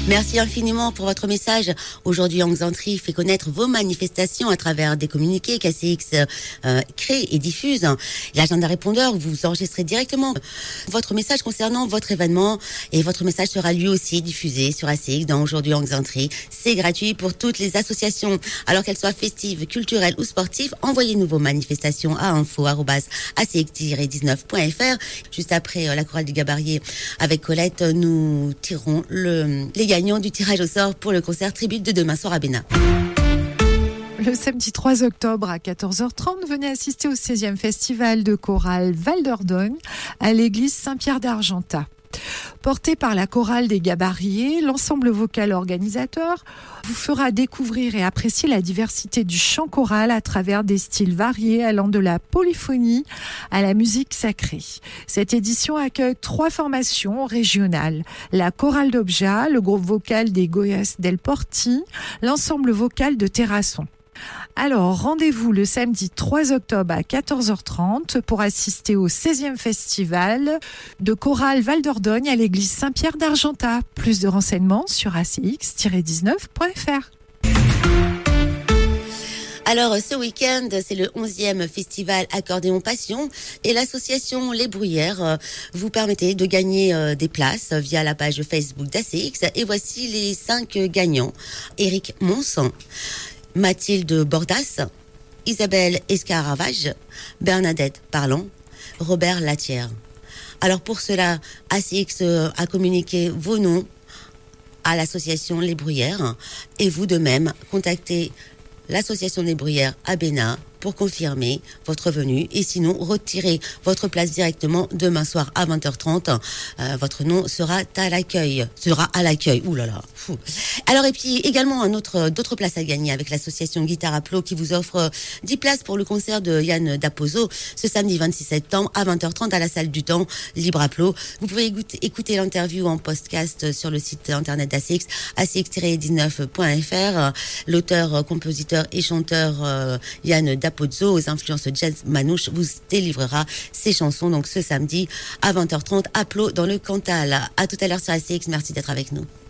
Merci infiniment pour votre message. Aujourd'hui, Anxantry fait connaître vos manifestations à travers des communiqués qu'ACX crée et diffuse. L'agenda répondeur, vous enregistrez directement votre message concernant votre événement et votre message sera lui aussi diffusé sur ACX dans Aujourd'hui Anxantry. C'est gratuit pour toutes les associations. Alors qu'elles soient festives, culturelles ou sportives, envoyez-nous vos manifestations à info@acx-19.fr. Juste après la chorale du Gabarier avec Colette, nous tirerons les gagnants du tirage au sort pour le concert tribute de demain soir à Bénin. Le samedi 3 octobre à 14h30, venez assister au 16e festival de chorale Val d'Ordogne à l'église Saint-Pierre d'Argentat. Porté par la chorale des Gabariers, l'ensemble vocal organisateur vous fera découvrir et apprécier la diversité du chant choral à travers des styles variés allant de la polyphonie à la musique sacrée. Cette édition accueille 3 formations régionales. La chorale d'Obja, le groupe vocal des Goyas del Porti, l'ensemble vocal de Terrasson. Alors, rendez-vous le samedi 3 octobre à 14h30 pour assister au 16e festival de chorale Val d'Ordogne à l'église Saint-Pierre d'Argentat. Plus de renseignements sur acx-19.fr. Alors, ce week-end, c'est le 11e festival Accordéon Passion et l'association Les Bruyères vous permettait de gagner des places via la page Facebook d'ACX. Et voici les 5 gagnants. Éric Mons, Mathilde Bordas, Isabelle Escaravage, Bernadette Parlant, Robert Latière. Alors pour cela, ACX a communiqué vos noms à l'association Les Bruyères et vous de même contactez l'association Les Bruyères à Bénin pour confirmer votre venue et sinon retirez votre place directement demain soir à 20h30. Votre nom sera à l'accueil. Ouh là là. Fou. Alors et puis également d'autres places à gagner avec l'association Guitare Aplo qui vous offre 10 places pour le concert de Yann Dapozo ce samedi 26 septembre à 20h30 à la salle du Temps Libre Aplo. Vous pouvez écouter l'interview en podcast sur le site internet d'ACX, acx-19.fr. L'auteur, compositeur et chanteur Yann Dapozo aux influences jazz manouche vous délivrera ses chansons donc ce samedi à 20h30 à Plo dans le Cantal. À tout à l'heure sur ACX, merci d'être avec nous.